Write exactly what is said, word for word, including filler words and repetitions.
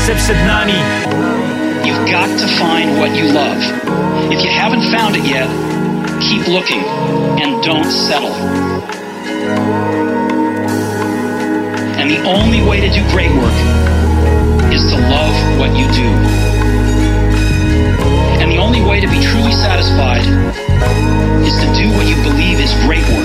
Przed nami. You've got to find what you love. If you haven't found it yet, keep looking and don't settle. And the only way to do great work is to love what you do. And the only way to be truly satisfied is to do what you believe is great work.